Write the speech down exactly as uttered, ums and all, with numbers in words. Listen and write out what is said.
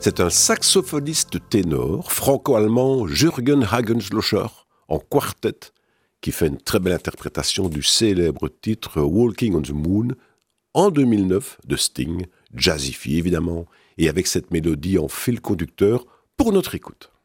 C'est un saxophoniste ténor franco-allemand Jürgen Hagenschlosser en quartet qui fait une très belle interprétation du célèbre titre Walking on the Moon en deux mille neuf de Sting, jazzifié évidemment, et avec cette mélodie en fil conducteur pour notre écoute.